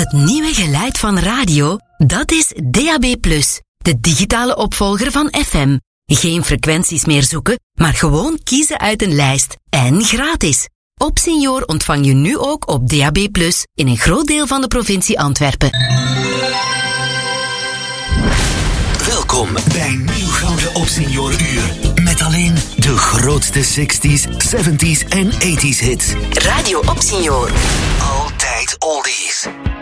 Het nieuwe geluid van radio, dat is DAB+, de digitale opvolger van FM. Geen frequenties meer zoeken, maar gewoon kiezen uit een lijst. En gratis. Opsenior ontvang je nu ook op DAB+, in een groot deel van de provincie Antwerpen. Welkom bij Nieuw Gouden Opsenioruur. Met alleen de grootste 60s, 70s en 80s hits. Radio Opsenior. Altijd oldies.